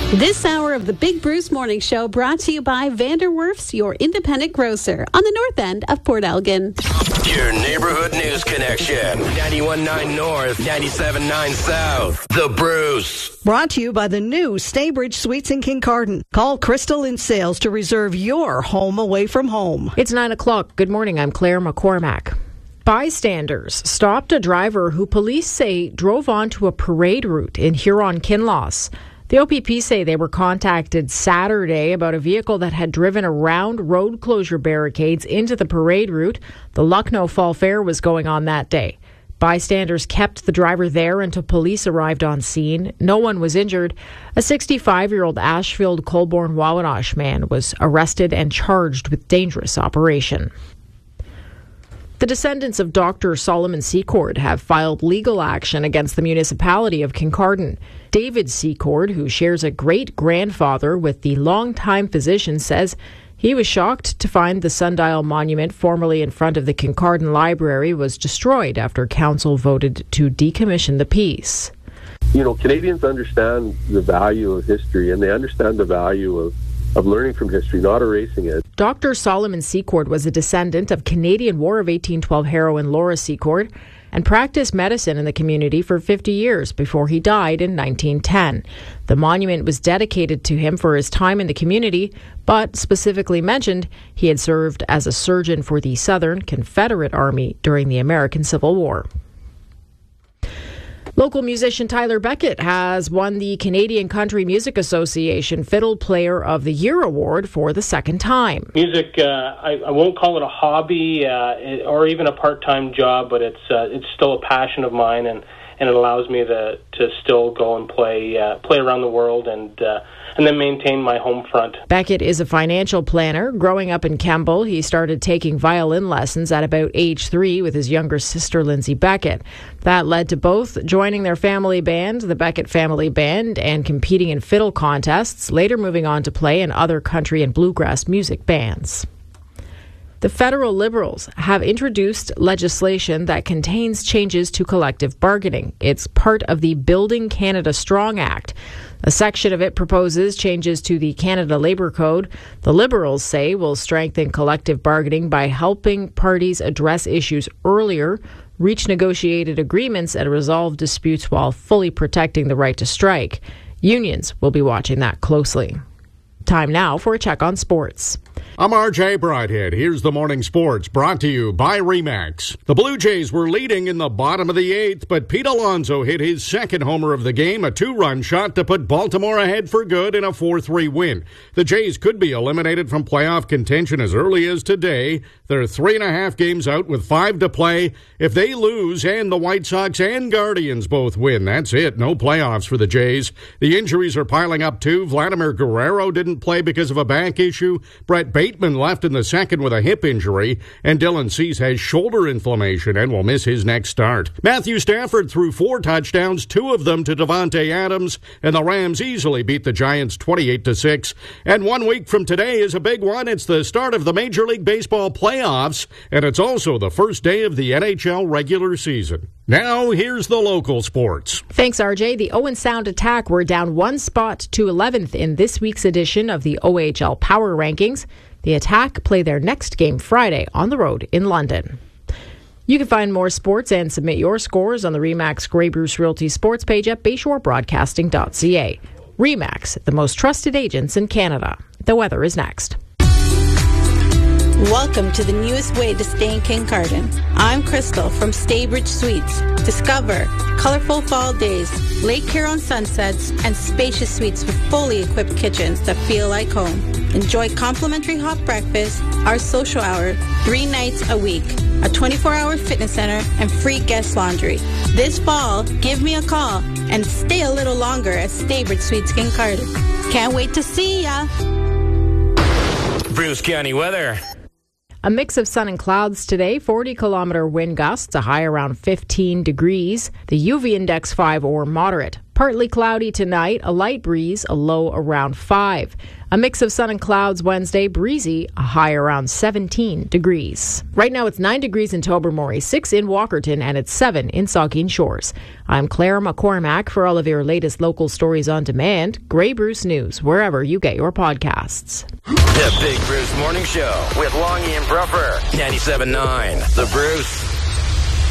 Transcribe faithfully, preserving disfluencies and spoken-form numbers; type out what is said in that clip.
This hour of the Big Bruce Morning Show brought to you by Vanderwerf's, your independent grocer on the north end of Port Elgin. Your neighborhood news connection. ninety-one point nine North, ninety-seven point nine South. The Bruce. Brought to you by the new Staybridge Suites in Kincardine. Call Crystal in Sales to reserve your home away from home. It's nine o'clock. Good morning. I'm Claire McCormack. Bystanders stopped a driver who police say drove onto a parade route in Huron-Kinloss. The O P P say they were contacted Saturday about a vehicle that had driven around road closure barricades into the parade route. The Lucknow Fall Fair was going on that day. Bystanders kept the driver there until police arrived on scene. No one was injured. A sixty-five-year-old Ashfield Colborne Wawanosh man was arrested and charged with dangerous operation. The descendants of Doctor Solomon Secord have filed legal action against the municipality of Kincardine. David Secord, who shares a great-grandfather with the longtime physician, says he was shocked to find the sundial monument formerly in front of the Kincardine Library was destroyed after council voted to decommission the piece. You know, Canadians understand the value of history, and they understand the value of of learning from history, not erasing it. Doctor Solomon Secord was a descendant of Canadian War of eighteen twelve heroine Laura Secord and practiced medicine in the community for fifty years before he died in nineteen ten. The monument was dedicated to him for his time in the community, but specifically mentioned he had served as a surgeon for the Southern Confederate Army during the American Civil War. Local musician Tyler Beckett has won the Canadian Country Music Association Fiddle Player of the Year Award for the second time. Music, uh, I, I won't call it a hobby uh, or even a part-time job, but it's uh, it's still a passion of mine, and, and it allows me to to still go and play uh, play around the world and uh, and then maintain my home front. Beckett is a financial planner. Growing up in Kemble, he started taking violin lessons at about age three with his younger sister, Lindsay Beckett. That led to both joining their family band, the Beckett Family Band, and competing in fiddle contests, later moving on to play in other country and bluegrass music bands. The federal Liberals have introduced legislation that contains changes to collective bargaining. It's part of the Building Canada Strong Act. A section of it proposes changes to the Canada Labour Code. The Liberals say will strengthen collective bargaining by helping parties address issues earlier, reach negotiated agreements, and resolve disputes while fully protecting the right to strike. Unions will be watching that closely. Time now for a check on sports. I'm R J Broadhead. Here's the morning sports brought to you by Remax. The Blue Jays were leading in the bottom of the eighth, but Pete Alonso hit his second homer of the game, a two-run shot to put Baltimore ahead for good in a four three win. The Jays could be eliminated from playoff contention as early as today. They're three and a half games out with five to play. If they lose and the White Sox and Guardians both win, that's it. No playoffs for the Jays. The injuries are piling up too. Vladimir Guerrero didn't play because of a back issue. Brett Bateman left in the second with a hip injury, and Dylan Cease has shoulder inflammation and will miss his next start. Matthew Stafford threw four touchdowns, two of them to Davante Adams, and the Rams easily beat the Giants twenty-eight to six. And one week from today is a big one. It's the start of the Major League Baseball playoffs, and it's also the first day of the N H L regular season. Now, here's the local sports. Thanks, R J. The Owen Sound Attack were down one spot to eleventh in this week's edition of the O H L Power Rankings. The Attack play their next game Friday on the road in London. You can find more sports and submit your scores on the Remax Grey Bruce Realty sports page at bayshore broadcasting dot c a. Remax, the most trusted agents in Canada. The weather is next. Welcome to the newest way to stay in Kincardine. I'm Crystal from Staybridge Suites. Discover colorful fall days, Lake Huron sunsets, and spacious suites with fully equipped kitchens that feel like home. Enjoy complimentary hot breakfast, our social hour, three nights a week, a twenty-four hour fitness center, and free guest laundry. This fall, give me a call and stay a little longer at Staybridge Suites Kincardine. Can't wait to see ya! Bruce County weather. A mix of sun and clouds today, forty kilometer wind gusts, a high around fifteen degrees. The U V index five or moderate. Partly cloudy tonight, a light breeze, a low around five. A mix of sun and clouds Wednesday, breezy, a high around seventeen degrees. Right now it's nine degrees in Tobermory, six in Walkerton, and it's seven in Saugeen Shores. I'm Claire McCormack. For all of your latest local stories on demand, Grey Bruce News, wherever you get your podcasts. The Big Bruce Morning Show with Longy and Bruffer, ninety-seven point nine The Bruce.